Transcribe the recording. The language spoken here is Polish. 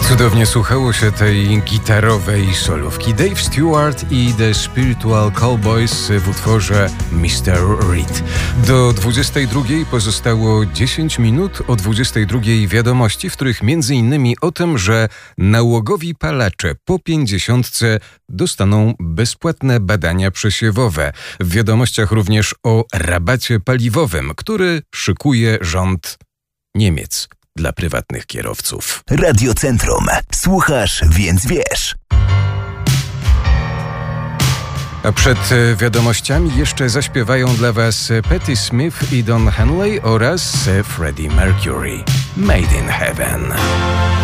Cudownie słuchało się tej gitarowej solówki. Dave Stewart i The Spiritual Cowboys w utworze Mr. Reed. Do 22 pozostało 10 minut. O 22 wiadomości, w których m.in. o tym, że nałogowi palacze po 50 dostaną bezpłatne badania przesiewowe. W wiadomościach również o rabacie paliwowym, który szykuje rząd Niemiec dla prywatnych kierowców. Radiocentrum. Słuchasz, więc wiesz. A przed wiadomościami jeszcze zaśpiewają dla Was Patti Smith i Don Henley oraz Freddie Mercury. Made in Heaven.